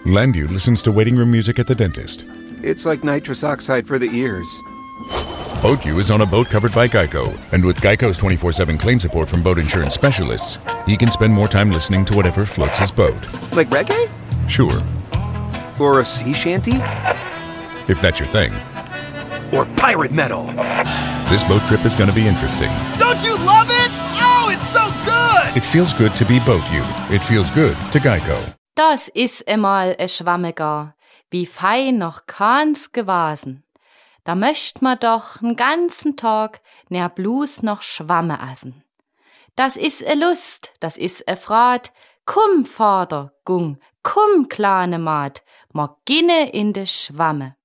Landu listens to waiting room music at the dentist. It's like nitrous oxide for the ears. BoatU is on a boat covered by Geico, and with Geico's 24/7 claim support from boat insurance specialists, he can spend more time listening to whatever floats his boat. Like reggae? Sure, Or a sea shanty? if that's your thing. Or pirate metal? This boat trip is going to be interesting. Don't you love it? Oh, it's so good! It feels good to be BoatU. It feels good to Geico. Das is emal e Schwamme gar, wie fein noch keins gewesen. Da möcht ma doch 'n ganzen Tag ner bloß noch Schwamme essen. Das is e Lust, das is e Frat. Komm, Vater, Gung, komm, kleine Maat, ma ginne in de Schwamme.